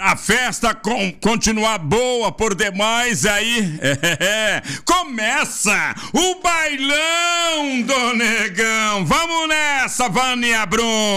a festa continuar boa por demais, aí começa o bailão do Negão. Vamos nessa, Vânia Brum.